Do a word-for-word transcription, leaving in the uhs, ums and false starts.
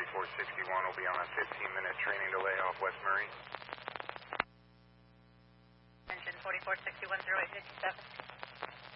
forty-four sixty-one will be on a fifteen minute training delay off West Murray. Engine forty-four sixty-one, zero eight fifty-seven.